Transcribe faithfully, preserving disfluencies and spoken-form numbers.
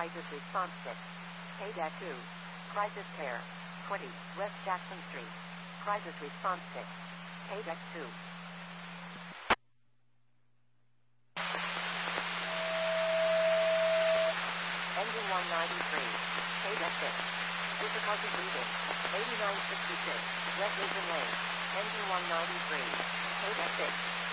Crisis Response six. K D A two. Crisis Pair. twenty. West Jackson Street. Crisis Response six. K D A two. Engine one ninety-three. K D A six. Difficulty breathing. eighty-nine sixty-six. West Lincoln Lane. Engine one ninety-three. K D A six.